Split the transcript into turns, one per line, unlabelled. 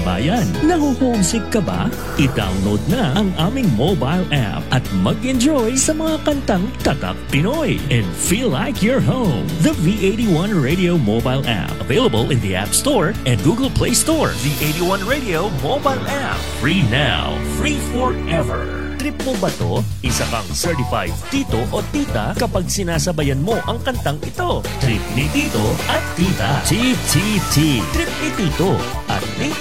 bayan. Naho-homesick ka ba? I-download na ang aming mobile app at mag-enjoy sa mga kantang Tatak Pinoy and feel like you're home. The V81 Radio mobile app, available in the App Store and Google Play Store. V81 Radio mobile app, free now, free forever. Trip mo ba to? Isa kang certified tito o tita kapag sinasabayan mo ang kantang ito. Trip ni tito at tita. TTT. Trip ni tito at tita.